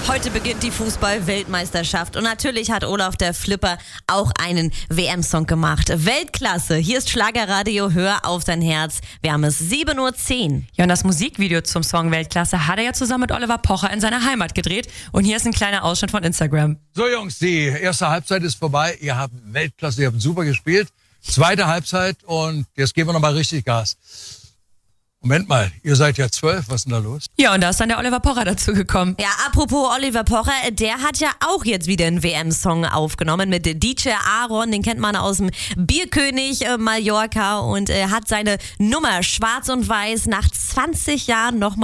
Heute beginnt die Fußball-Weltmeisterschaft und natürlich hat Olaf der Flipper auch einen WM-Song gemacht. Weltklasse, hier ist Schlagerradio, hör auf dein Herz. Wir haben es 7:10 Uhr. Ja, und das Musikvideo zum Song Weltklasse hat er ja zusammen mit Oliver Pocher in seiner Heimat gedreht. Und hier ist ein kleiner Ausschnitt von Instagram. So Jungs, die erste Halbzeit ist vorbei. Ihr habt Weltklasse, ihr habt super gespielt. Zweite Halbzeit und jetzt geben wir nochmal richtig Gas. Moment mal, ihr seid ja 12, was ist denn da los? Ja, und da ist dann der Oliver Pocher dazu gekommen. Ja, apropos Oliver Pocher, der hat ja auch jetzt wieder einen WM-Song aufgenommen mit DJ Aaron, den kennt man aus dem Bierkönig Mallorca und hat seine Nummer Schwarz und Weiß nach 20 Jahren nochmal